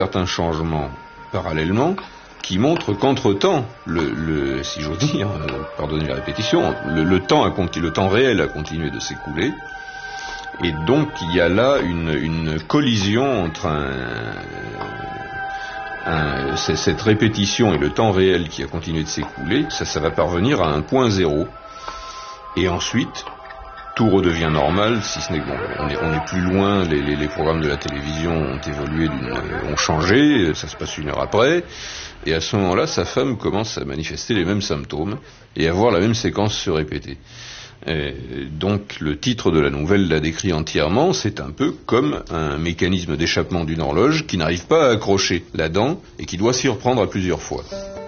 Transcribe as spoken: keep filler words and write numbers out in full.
certains changements parallèlement qui montrent qu'entre-temps, le, le, si j'ose dire, euh, pardonnez la répétition, le, le, temps a continu, le temps réel a continué de s'écouler, et donc il y a là une, une collision entre un, un, cette répétition et le temps réel qui a continué de s'écouler, ça, ça va parvenir à un point zéro, et ensuite tout redevient normal, si ce n'est bon, on est, on est plus loin, les, les, les programmes de la télévision ont évolué, ont changé, ça se passe une heure après, et à ce moment-là, sa femme commence à manifester les mêmes symptômes et à voir la même séquence se répéter. Et donc le titre de la nouvelle l'a décrit entièrement, c'est un peu comme un mécanisme d'échappement d'une horloge qui n'arrive pas à accrocher la dent et qui doit s'y reprendre à plusieurs fois.